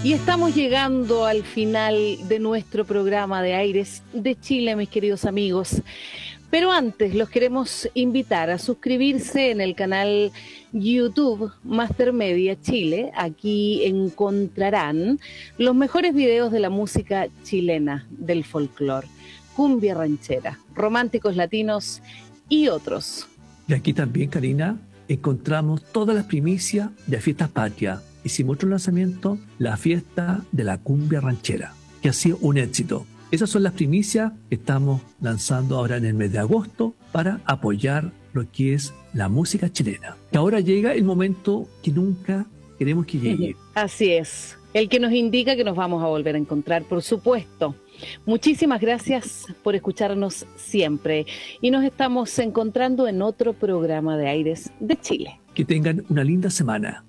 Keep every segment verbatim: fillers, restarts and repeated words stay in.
Y estamos llegando al final de nuestro programa de Aires de Chile, mis queridos amigos. Pero antes los queremos invitar a suscribirse en el canal YouTube Master Media Chile. Aquí encontrarán los mejores videos de la música chilena, del folclore, cumbia ranchera, románticos latinos y otros. Y aquí también, Karina, encontramos todas las primicias de Fiestas Patrias. Hicimos otro lanzamiento, la fiesta de la cumbia ranchera, que ha sido un éxito. Esas son las primicias que estamos lanzando ahora en el mes de agosto para apoyar lo que es la música chilena. Que ahora llega el momento que nunca queremos que llegue. Así es, el que nos indica que nos vamos a volver a encontrar, por supuesto. Muchísimas gracias por escucharnos siempre y nos estamos encontrando en otro programa de Aires de Chile. Que tengan una linda semana.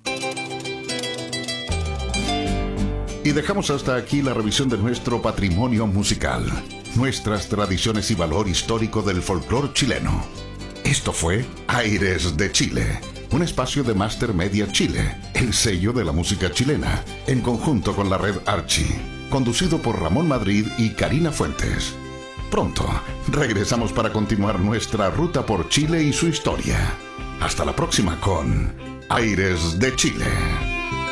Y dejamos hasta aquí la revisión de nuestro patrimonio musical, nuestras tradiciones y valor histórico del folclore chileno. Esto fue Aires de Chile, un espacio de Master Media Chile, el sello de la música chilena, en conjunto con la red Archie, conducido por Ramón Madrid y Karina Fuentes. Pronto regresamos para continuar nuestra ruta por Chile y su historia. Hasta la próxima con Aires de Chile.